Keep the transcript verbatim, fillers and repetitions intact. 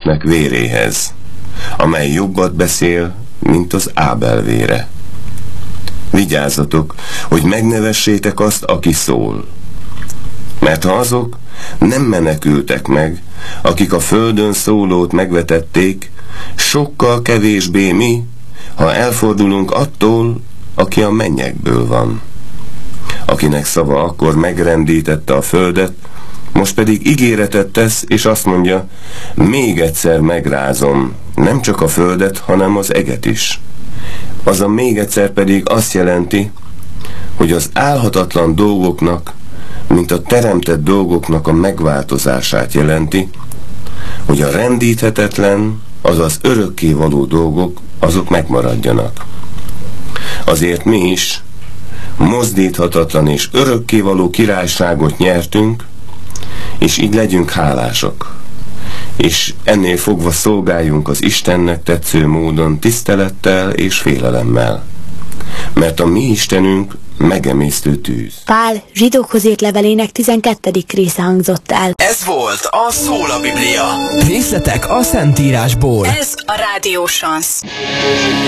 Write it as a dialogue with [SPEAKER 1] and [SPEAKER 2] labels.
[SPEAKER 1] Krisztusnak véréhez, amely jobbat beszél, mint az Ábel vére. Vigyázzatok, hogy megnevessétek azt, aki szól. Mert ha azok nem menekültek meg, akik a földön szólót megvetették, sokkal kevésbé mi, ha elfordulunk attól, aki a mennyekből van. Akinek szava akkor megrendítette a földet, most pedig ígéretet tesz, és azt mondja, még egyszer megrázom, nem csak a földet, hanem az eget is. Az a még egyszer pedig azt jelenti, hogy az álhatatlan dolgoknak, mint a teremtett dolgoknak a megváltozását jelenti, hogy a rendíthetetlen, azaz örökkévaló dolgok, azok megmaradjanak. Azért mi is mozdíthatatlan és örökkévaló királyságot nyertünk, és így legyünk hálások. És ennél fogva szolgáljunk az Istennek tetsző módon tisztelettel és félelemmel. Mert a mi Istenünk megemésztő tűz.
[SPEAKER 2] Pál zsidókhoz írt levelének tizenkettedik része hangzott el.
[SPEAKER 3] Ez volt a Szól a Biblia.
[SPEAKER 4] Részletek a Szentírásból.
[SPEAKER 5] Ez a Rádió Sansz.